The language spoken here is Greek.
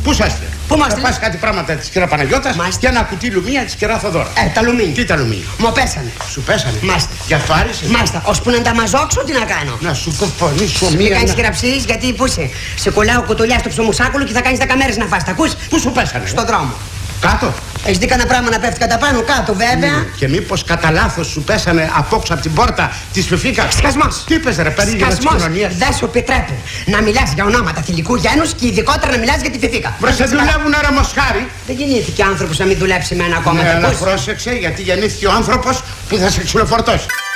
Πού είσαστε? Πού είμαστε? Θα πας κάτι πράγματα της κυρία Παναγιώτας και ένα κουτί λουμίνια της κυρία Θοδώρα. Τα λουμίνια. Τι τα λουμίνια? Μου πέσανε. Σου πέσανε? Μάλιστα. Γι' αυτό άρεσε? Μάλιστα. Ώσπου να τα μαζόξω, τι να κάνω? Να σου κοφωνήσω Μην μία. κάνεις χειραψίες, γιατί πού είσαι? Σε κολλάω κοτολιά στο ψωμουσάκουλο και θα κάνεις 10 μέρες να φας. Τα ακούς? Πού σου πέσανε? Στον δρόμο. Κάτω. Έχεις δει κανένα πράγμα να πέφτει κατά πάνω? Κάτω, βέβαια. Και μήπως κατά λάθος σου πέσανε απόξω από την πόρτα της Φιφίκας? Σκασμός. Τι είπες ρε παιδί για τις κοινωνίες? Δεν σου επιτρέπω να μιλάς για ονόματα θηλυκού γένους και ειδικότερα να μιλάς για τη Φιφίκα. Βρε σε δουλεύουνε ρε μοσχάρι. Δεν γεννήθηκε άνθρωπος να μην δουλέψει με ένα κόμμα. Αλλά πρόσεξε, γιατί γεννήθηκε ο άνθρωπος που θα σε ξυλοφορτώσει.